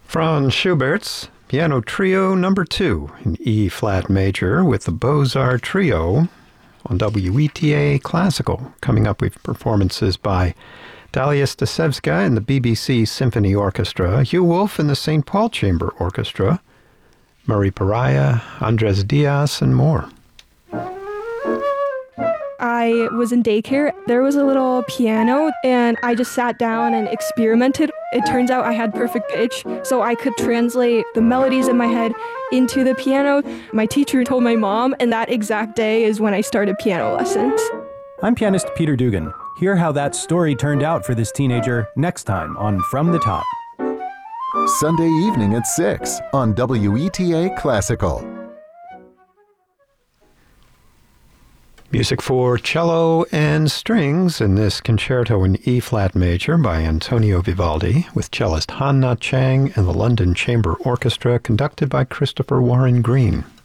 Franz Schubert's Piano Trio No. 2 in E-flat major with the Beaux-Arts Trio on WETA Classical. Coming up, we've performances by Dalia Stasevska and the BBC Symphony Orchestra, Hugh Wolf and the St. Paul Chamber Orchestra, Murray Pariah, Andres Diaz, and more. I was in daycare. There was a little piano, and I just sat down and experimented. It turns out I had perfect pitch, so I could translate the melodies in my head into the piano. My teacher told my mom, and that exact day is when I started piano lessons. I'm pianist Peter Dugan. Hear how that story turned out for this teenager next time on From the Top. Sunday evening at 6 on WETA Classical. Music for cello and strings in this concerto in E-flat major by Antonio Vivaldi with cellist Han Na Chang and the London Chamber Orchestra conducted by Christopher Warren Green.